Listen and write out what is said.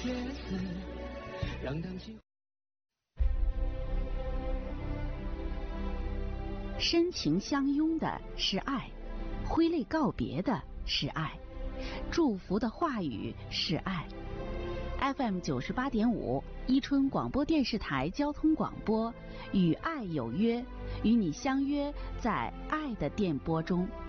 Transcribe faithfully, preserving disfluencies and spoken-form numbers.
帖子，让当心。 深情相拥的是爱，挥泪告别的是爱，祝福的话语是爱。F M 九十八点五，伊春广播电视台交通广播，与爱有约，与你相约在爱的电波中。